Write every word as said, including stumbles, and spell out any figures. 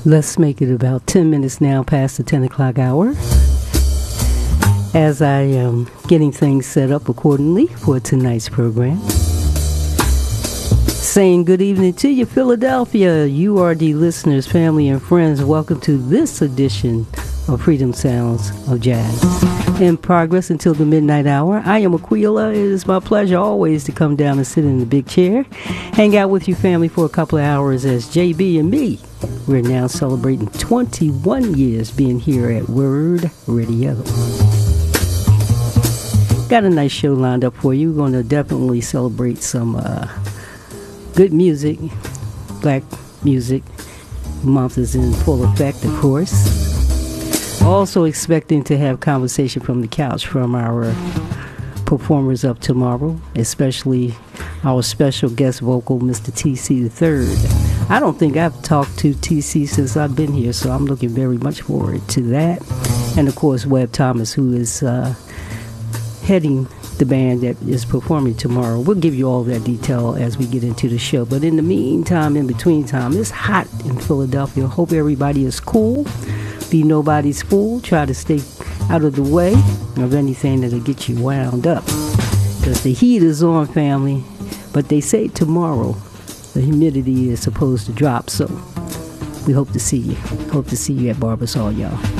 Let's make it about ten minutes now past the ten o'clock hour. As I am getting things set up accordingly for tonight's program. Saying good evening to you, Philadelphia, U R D listeners, family, and friends. Welcome to this edition of Freedom Sounds of Jazz. In progress until the midnight hour. I am Aquila. It is my pleasure always to come down and sit in the big chair, hang out with your family for a couple of hours as J B and me. We're now celebrating twenty-one years being here at Word Radio. Got a nice show lined up for you. We're going to definitely celebrate some uh, good music. Black Music Month is in full effect, of course. Also expecting to have conversation from the couch from our performers up tomorrow, especially our special guest vocal, Mister T C the third. I don't think I've talked to T C since I've been here, so I'm looking very much forward to that. And of course, Webb Thomas, who is uh, heading the band that is performing tomorrow. We'll give you all that detail as we get into the show. But in the meantime, in between time, it's hot in Philadelphia. Hope everybody is cool. Be nobody's fool. Try to stay out of the way of anything that'll get you wound up. Because the heat is on, family. But they say tomorrow the humidity is supposed to drop. So we hope to see you. Hope to see you at Barbers Hall, y'all.